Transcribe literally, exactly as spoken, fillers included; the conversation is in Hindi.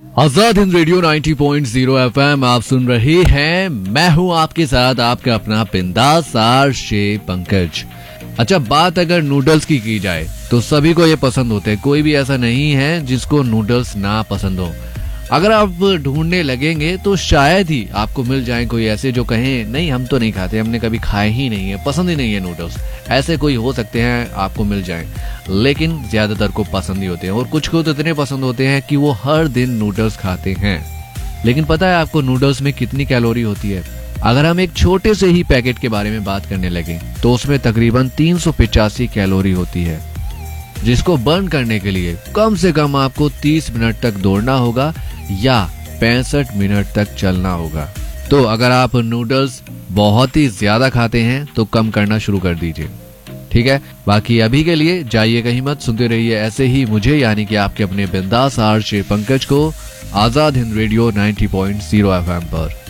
आजाद हिंद रेडियो नब्बे पॉइंट शून्य एफएम आप सुन रहे हैं। मैं हूं आपके साथ आपका अपना बिंदास आरजे पंकज। अच्छा, बात अगर नूडल्स की की जाए तो सभी को ये पसंद होते हैं। कोई भी ऐसा नहीं है जिसको नूडल्स ना पसंद हो। अगर आप ढूंढने लगेंगे तो शायद ही आपको मिल जाए कोई ऐसे जो कहें नहीं हम तो नहीं खाते, हमने कभी खाए ही नहीं है, पसंद ही नहीं है नूडल्स। ऐसे कोई हो सकते हैं आपको मिल जाए, लेकिन ज्यादातर को पसंद ही होते हैं। और कुछ को तो इतने पसंद होते हैं कि वो हर दिन नूडल्स खाते हैं। लेकिन पता है आपको नूडल्स में कितनी कैलोरी होती है? अगर हम एक छोटे से ही पैकेट के बारे में बात करने लगे तो उसमें तकरीबन तीन सौ पिचासी कैलोरी होती है, जिसको बर्न करने के लिए कम से कम आपको तीस मिनट तक दौड़ना होगा या पैंसठ मिनट तक चलना होगा। तो अगर आप नूडल्स बहुत ही ज्यादा खाते हैं तो कम करना शुरू कर दीजिए, ठीक है। बाकी अभी के लिए जाइए कहीं मत, सुनते रहिए ऐसे ही मुझे, यानी कि आपके अपने बिंदास आरजे पंकज को, आजाद हिंद रेडियो नब्बे पॉइंट शून्य एफएम पर।